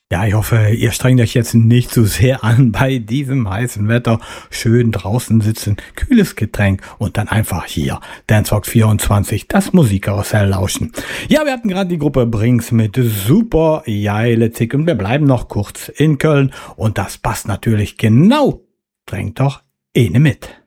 Ja, ich hoffe, ihr strengt euch jetzt nicht zu sehr an bei diesem heißen Wetter. Schön draußen sitzen, kühles Getränk und dann einfach hier Dancerock 24, das Musikkarussell lauschen. Ja, wir hatten gerade die Gruppe Brings mit Super geile Zick und wir bleiben noch kurz in Köln und das passt natürlich genau. Drängt doch eine mit.